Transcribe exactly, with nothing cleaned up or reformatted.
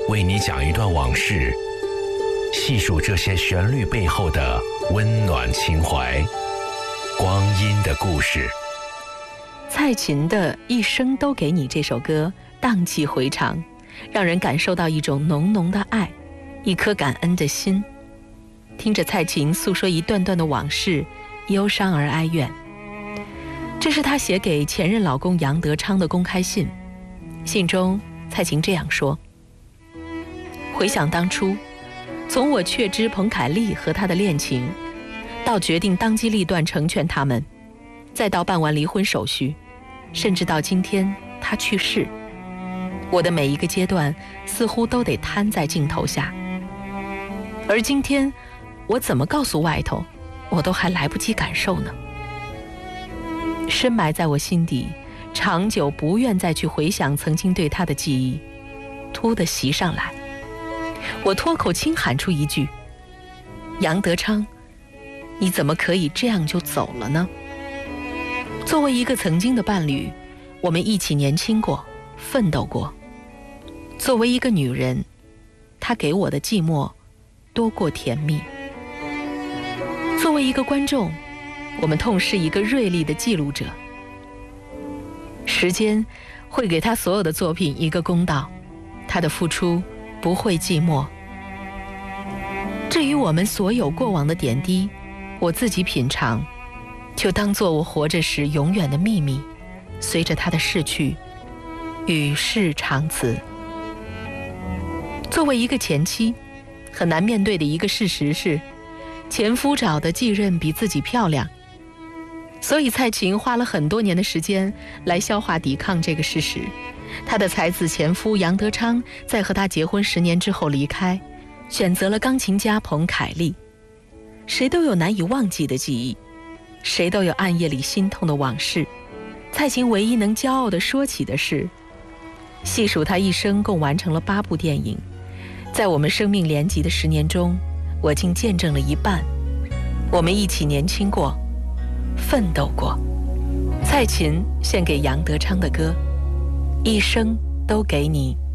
为你讲一段往事，细数这些旋律背后的温暖情怀。光阴的故事。 蔡琴的《一生都给你》这首歌荡气回肠，让人感受到一种浓浓的爱，一颗感恩的心。听着蔡琴诉说一段段的往事，忧伤而哀怨。这是她写给前任老公杨德昌的公开信。信中蔡琴这样说：回想当初，从我确知彭凯丽和他的恋情，到决定当机立断成全他们，再到办完离婚手续，甚至到今天他去世，我的每一个阶段似乎都得摊在镜头下。而今天我怎么告诉外头，我都还来不及感受呢。深埋在我心底，长久不愿再去回想曾经对他的记忆，突地袭上来。我脱口轻喊出一句：杨德昌，你怎么可以这样就走了呢？作为一个曾经的伴侣，我们一起年轻过，奋斗过。作为一个女人，他给我的寂寞多过甜蜜。作为一个观众，我们痛失一个锐利的记录者。时间会给他所有的作品一个公道，他的付出不会寂寞。至于我们所有过往的点滴，我自己品尝，就当作我活着时永远的秘密，随着他的逝去，与世长辞。作为一个前妻，很难面对的一个事实是，前夫找的继任比自己漂亮。所以蔡琴花了很多年的时间来消化抵抗这个事实。她的才子前夫杨德昌在和她结婚十年之后离开，选择了钢琴家彭凯丽。谁都有难以忘记的记忆，谁都有暗夜里心痛的往事。蔡琴唯一能骄傲地说起的是，细数她一生共完成了八部电影，在我们生命连集的十年中，我竟见证了一半。我们一起年轻过，奋斗过。蔡琴献给杨德昌的歌，一生都给你。